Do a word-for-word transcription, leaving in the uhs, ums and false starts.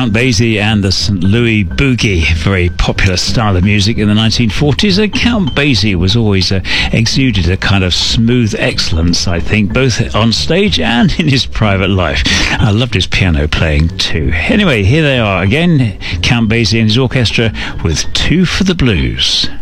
Count Basie and the Saint Louis Boogie, very popular style of music in the nineteen forties. Uh, Count Basie was always uh, exuded a kind of smooth excellence, I think, both on stage and in his private life. I loved his piano playing too. Anyway, here they are again, Count Basie and his orchestra with Two for the Blues.